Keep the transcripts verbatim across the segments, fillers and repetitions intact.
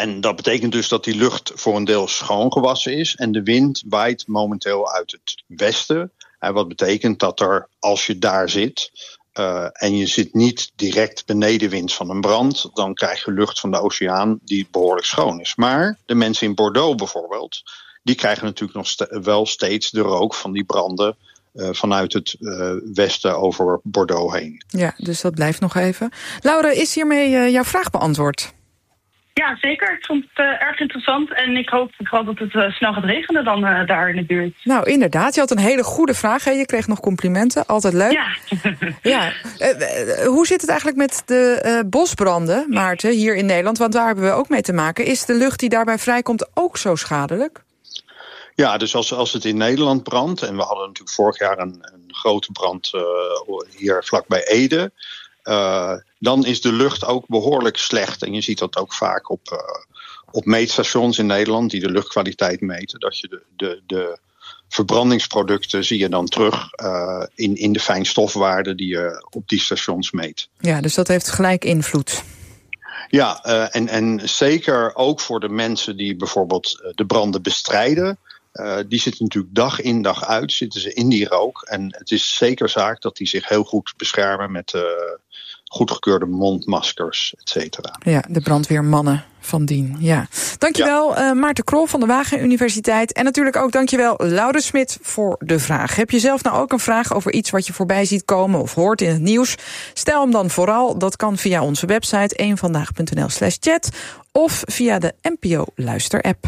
En dat betekent dus dat die lucht voor een deel schoongewassen is. En de wind waait momenteel uit het westen. En wat betekent dat er, als je daar zit uh, en je zit niet direct benedenwind van een brand, dan krijg je lucht van de oceaan die behoorlijk schoon is. Maar de mensen in Bordeaux bijvoorbeeld, die krijgen natuurlijk nog st- wel steeds de rook van die branden uh, vanuit het uh, westen over Bordeaux heen. Ja, dus dat blijft nog even. Laura, is hiermee uh, jouw vraag beantwoord? Ja, zeker. Ik vond het uh, erg interessant. En ik hoop vooral dat het uh, snel gaat regenen dan uh, daar in de buurt. Nou, inderdaad. Je had een hele goede vraag. Hè? Je kreeg nog complimenten. Altijd leuk. Ja. ja. Uh, uh, hoe zit het eigenlijk met de uh, bosbranden, Maarten, hier in Nederland? Want daar hebben we ook mee te maken. Is de lucht die daarbij vrijkomt ook zo schadelijk? Ja, dus als, als het in Nederland brandt, en we hadden natuurlijk vorig jaar een, een grote brand uh, hier vlakbij Ede, uh, dan is de lucht ook behoorlijk slecht. En je ziet dat ook vaak op, uh, op meetstations in Nederland die de luchtkwaliteit meten. Dat je de, de, de verbrandingsproducten zie je dan terug uh, in, in de fijnstofwaarden die je op die stations meet. Ja, dus dat heeft gelijk invloed. Ja, uh, en, en zeker ook voor de mensen die bijvoorbeeld de branden bestrijden. Uh, die zitten natuurlijk dag in dag uit, zitten ze in die rook. En het is zeker zaak dat die zich heel goed beschermen met uh, goedgekeurde mondmaskers, et cetera. Ja, de brandweermannen van dien. Ja. Dankjewel ja. uh, Maarten Krol van de Wageningen Universiteit. En natuurlijk ook dankjewel Laura Smit voor de vraag. Heb je zelf nou ook een vraag over iets wat je voorbij ziet komen of hoort in het nieuws? Stel hem dan vooral. Dat kan via onze website eenvandaag.nl slash chat of via de N P O Luister-app.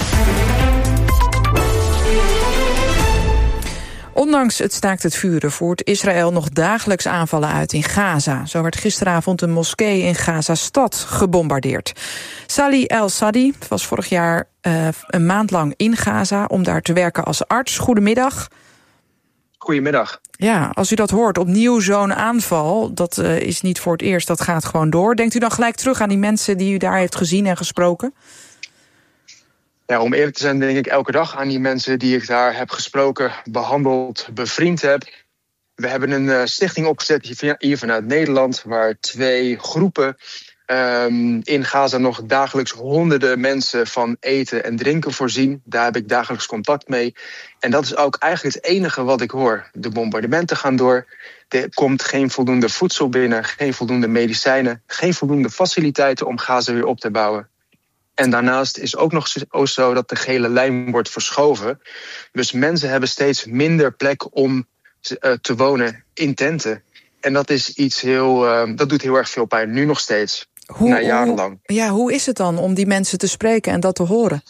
Ondanks het staakt het vuren voert Israël nog dagelijks aanvallen uit in Gaza. Zo werd gisteravond een moskee in Gaza-stad gebombardeerd. Sally El-Sadi was vorig jaar uh, een maand lang in Gaza om daar te werken als arts. Goedemiddag. Goedemiddag. Ja, als u dat hoort, opnieuw zo'n aanval, dat uh, is niet voor het eerst, dat gaat gewoon door. Denkt u dan gelijk terug aan die mensen die u daar heeft gezien en gesproken? Ja, om eerlijk te zijn denk ik elke dag aan die mensen die ik daar heb gesproken, behandeld, bevriend heb. We hebben een uh, stichting opgezet hier vanuit Nederland, waar twee groepen um, in Gaza nog dagelijks honderden mensen van eten en drinken voorzien. Daar heb ik dagelijks contact mee. En dat is ook eigenlijk het enige wat ik hoor. De bombardementen gaan door. Er komt geen voldoende voedsel binnen, geen voldoende medicijnen, geen voldoende faciliteiten om Gaza weer op te bouwen. En daarnaast is ook nog zo dat de gele lijn wordt verschoven. Dus mensen hebben steeds minder plek om uh, te wonen in tenten. En dat is iets heel, uh, dat doet heel erg veel pijn, nu nog steeds, hoe, na jarenlang. Hoe, ja, hoe is het dan om die mensen te spreken en dat te horen?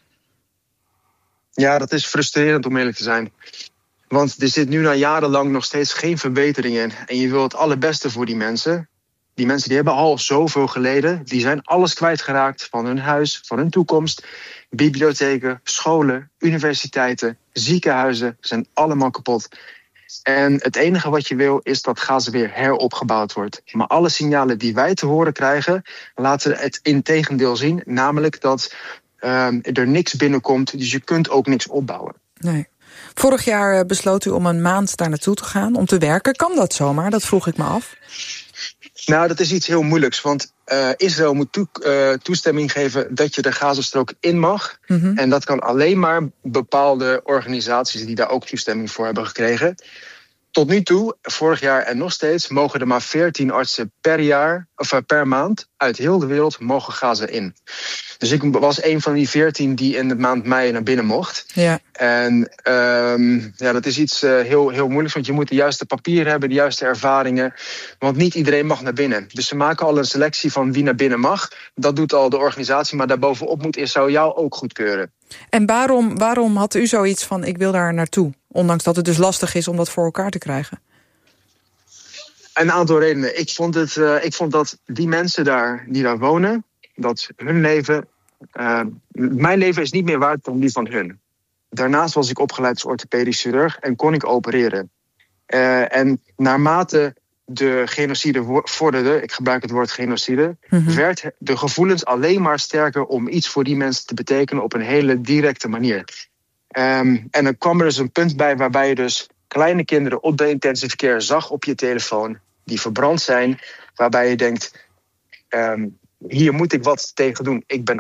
Ja, dat is frustrerend om eerlijk te zijn. Want er zit nu na jarenlang nog steeds geen verbetering in. En je wil het allerbeste voor die mensen. Die mensen die hebben al zoveel geleden. Die zijn alles kwijtgeraakt van hun huis, van hun toekomst. Bibliotheken, scholen, universiteiten, ziekenhuizen zijn allemaal kapot. En het enige wat je wil is dat Gaza weer heropgebouwd wordt. Maar alle signalen die wij te horen krijgen laten het integendeel zien. Namelijk dat um, er niks binnenkomt, dus je kunt ook niks opbouwen. Nee. Vorig jaar besloot u om een maand daar naartoe te gaan, om te werken. Kan dat zomaar? Dat vroeg ik me af. Nou, dat is iets heel moeilijks, want uh, Israël moet toe, uh, toestemming geven dat je de Gazastrook in mag. Mm-hmm. En dat kan alleen maar bepaalde organisaties die daar ook toestemming voor hebben gekregen. Tot nu toe, vorig jaar en nog steeds, mogen er maar veertien artsen per jaar, of uh, per maand uit heel de wereld mogen Gaza in. Dus ik was een van die veertien die in de maand mei naar binnen mocht. Ja. En um, ja, dat is iets uh, heel, heel moeilijks, want je moet de juiste papieren hebben, de juiste ervaringen. Want niet iedereen mag naar binnen. Dus ze maken al een selectie van wie naar binnen mag. Dat doet al de organisatie, maar daarbovenop moet Israël jou ook goedkeuren. En waarom, waarom had u zoiets van, ik wil daar naartoe? Ondanks dat het dus lastig is om dat voor elkaar te krijgen. Een aantal redenen. Ik vond, het, uh, ik vond dat die mensen daar die daar wonen, dat hun leven, uh, mijn leven is niet meer waard dan die van hun. Daarnaast was ik opgeleid als orthopedisch chirurg en kon ik opereren. Uh, en naarmate de genocide vorderde, ik gebruik het woord genocide, mm-hmm. werd de gevoelens alleen maar sterker om iets voor die mensen te betekenen op een hele directe manier. Um, en dan kwam er dus een punt bij waarbij je dus kleine kinderen op de intensive care zag op je telefoon, die verbrand zijn, waarbij je denkt, um, hier moet ik wat tegen doen. Ik ben